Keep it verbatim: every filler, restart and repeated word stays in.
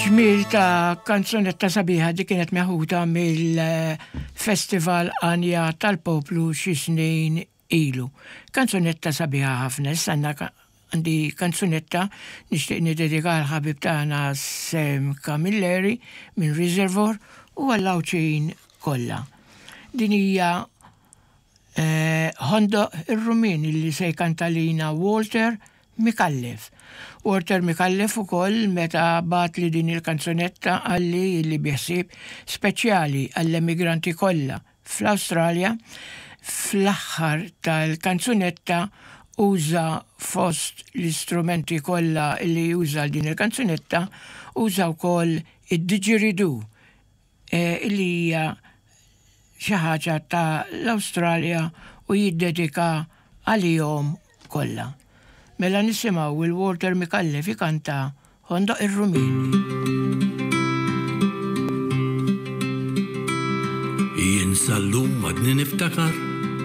ġmil ta' kanzunetta sabiħa di kienet meħuta mill-Festival Anja tal-Poplu xi snin ilu. Kanzunetta sabiħa ħafna, s-sanna għandi kanzunetta nixtieq nidedika l-ħabib tagħna Sam Camilleri minn Reservoir u għall-awċin kollha. Din hija Hondo ir-Rumeni li se jkantalina Walter Mikallef. Walter Mikallef ukoll meta bat li din il-kanzunetta għalli li biħsib speċjali għall-emigranti kollha fl-Awstralja. Fl-aħħar tal-kanzunetta uża fost l-istrumenti kollha li uża din il-kanzunetta uża wkoll id-didgeridoo li hija xi ħaġa ta' l-Awstralja u jiddedika għalihom kollha. Mela nisimgħu il-Walter Mikallef ikanta Hondo ir-Rumeni. Jien sallum madni niftakar